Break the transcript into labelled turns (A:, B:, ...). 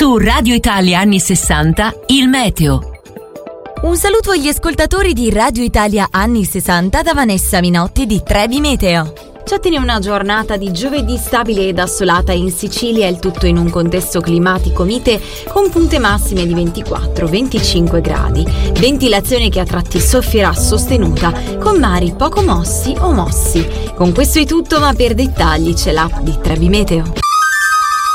A: Su Radio Italia anni 60, il meteo.
B: Un saluto agli ascoltatori di Radio Italia anni 60 da Vanessa Minotti di Trebi Meteo. Ci attende una giornata di giovedì stabile ed assolata in Sicilia, il tutto in un contesto climatico mite con punte massime di 24-25 gradi. Ventilazione che a tratti soffierà sostenuta con mari poco mossi o mossi. Con questo è tutto, ma per dettagli c'è l'app di Trebi Meteo.